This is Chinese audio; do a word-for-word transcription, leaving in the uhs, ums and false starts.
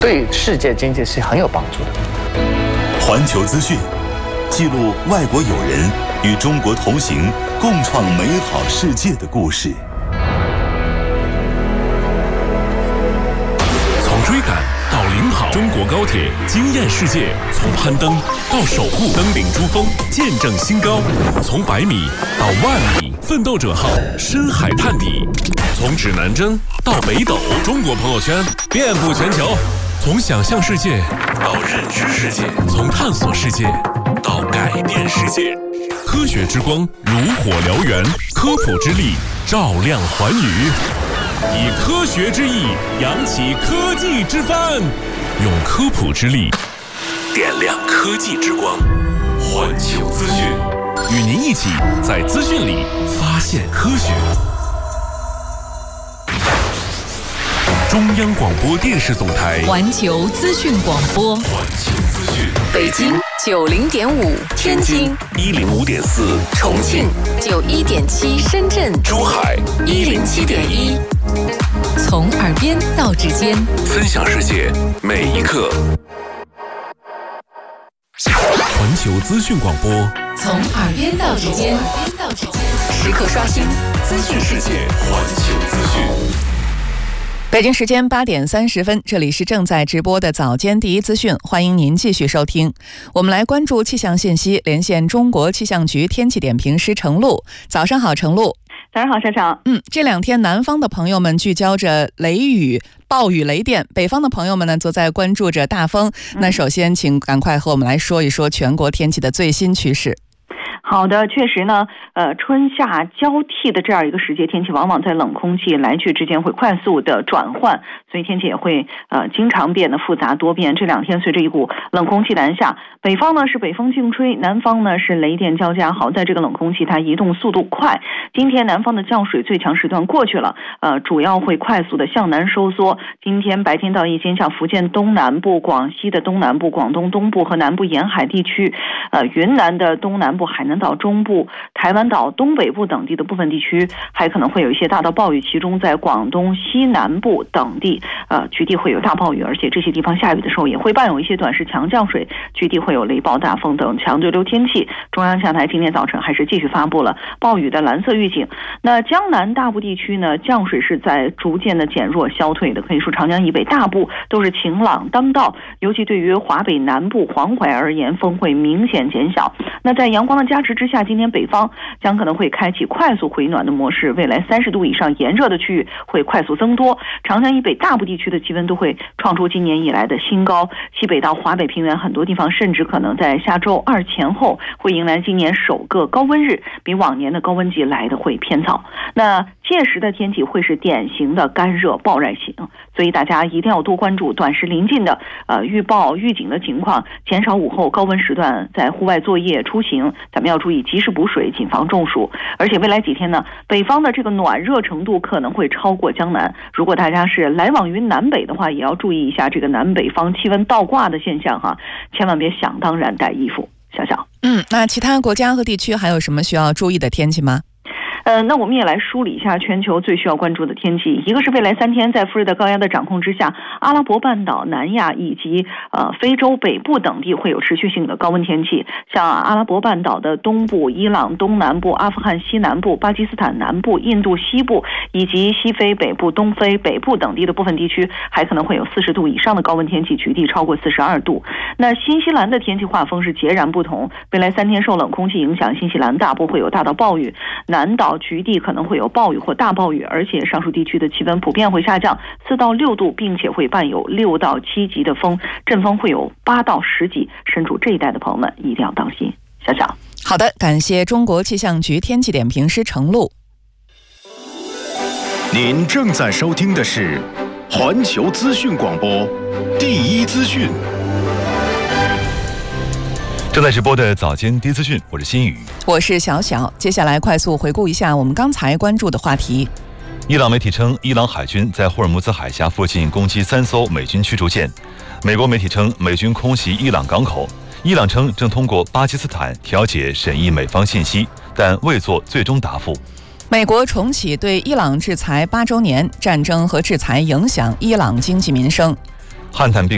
对世界经济是很有帮助的。 环球资讯，记录外国友人与中国同行、共创美好世界的故事。 从追赶到领跑，中国高铁惊艳世界；从攀登到守护，登顶珠峰，见证新高；从百米到万米，奋斗者号深海探底；从指南针到北斗，中国朋友圈遍布全球。从想象世界到认知世界，从探索世界到改变世界。科学之光如火燎原，科普之力照亮寰宇。以科学之翼扬起科技之帆，用科普之力点亮科技之光。环球资讯，与您一起在资讯里发现科学。中央广播电视总台环球资讯广播， 环球资讯， 北京九零点五，天津一零五点四， 重庆九一点七，深圳珠海一零七点一。从耳边到指尖， 分享世界每一刻。环球资讯广播， 从耳边到指尖，时刻刷新资讯世界。 环球资讯。 北京时间八点三十分，这里是正在直播的早间第一资讯，欢迎您继续收听。我们来关注气象信息，连线中国气象局天气点评师程璐。早上好，程璐。 早上好，校长。 嗯，这两天南方的朋友们聚焦着雷雨、暴雨、雷电，北方的朋友们呢，则在关注着大风。那首先，请赶快和我们来说一说全国天气的最新趋势。 好的，确实呢，呃，春夏交替的这样一个时节，天气往往在冷空气来去之间会快速的转换，所以天气也会呃经常变得复杂多变。这两天随着一股冷空气南下，北方呢是北风劲吹，南方呢是雷电交加。好在这个冷空气它移动速度快，今天南方的降水最强时段过去了，呃，主要会快速的向南收缩。今天白天到夜间，像福建东南部、广西的东南部、广东东部和南部沿海地区，呃，云南的东南部、海南岛中部、台湾岛东北部等地的部分地区还可能会有一些大到暴雨，其中在广东西南部等地呃，局地会有大暴雨，而且这些地方下雨的时候也会伴有一些短时强降水，局地会有雷暴大风等强对流天气。中央气象台今天早晨还是继续发布了暴雨的蓝色预警。那江南大部地区呢，降水是在逐渐的减弱消退的，可以说长江以北大部都是晴朗当道，尤其对于华北南部黄淮而言，风会明显减小。那在阳光的加持之下，今天北方将可能会开启快速回暖的模式，未来三十度以上炎热的区域会快速增多，长江以北大部地区的气温都会创出今年以来的新高，西北到华北平原很多地方甚至可能在下周二前后会迎来今年首个高温日，比往年的高温季来的会偏早。那届时的天气会是典型的干热暴晒型，所以大家一定要多关注短时临近的呃预报预警的情况，减少午后高温时段在户外作业出行，咱们要注意及时补水，谨防中暑。而且未来几天呢，北方的这个暖热程度可能会超过江南，如果大家是来往于南北的话，也要注意一下这个南北方气温倒挂的现象哈，千万别想当然带衣服。小小， 嗯，那其他国家和地区还有什么需要注意的天气吗？ 呃，那我们也来梳理一下全球最需要关注的天气。一个是未来三天在副热带高压的掌控之下，阿拉伯半岛、南亚以及呃非洲北部等地会有持续性的高温天气。像阿拉伯半岛的东部、伊朗东南部、阿富汗西南部、巴基斯坦南部、印度西部以及西非北部、东非北部等地的部分地区，还可能会有四十度以上的高温天气，局地超过四十二度。那新西兰的天气划风是截然不同，未来三天受冷空气影响，新西兰大部会有大到暴雨，南岛局地可能会有暴雨或大暴雨，而且上述地区的气温普遍会下降四到六度，并且会伴有六到七级的风，阵风会有八到十级，身处这一带的朋友们一定要当心。小小， 好的，感谢中国气象局天气点评师程璐。 您正在收听的是环球资讯广播第一资讯。 正在直播的早间第一资讯，我是新宇， 我是小小。接下来快速回顾一下我们刚才关注的话题。 伊朗媒体称，伊朗海军在霍尔木兹海峡附近攻击三艘美军驱逐舰。美国媒体称，美军空袭伊朗港口。伊朗称正通过巴基斯坦调解审议美方信息，但未作最终答复。 美国重启对伊朗制裁八周年，战争和制裁影响伊朗经济民生。 汉坦病